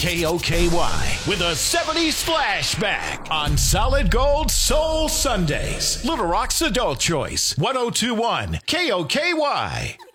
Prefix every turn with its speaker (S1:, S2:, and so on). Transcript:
S1: KOKY with a 70s flashback on Solid Gold Soul Sundays. Little Rock's Adult Choice, 1021 KOKY.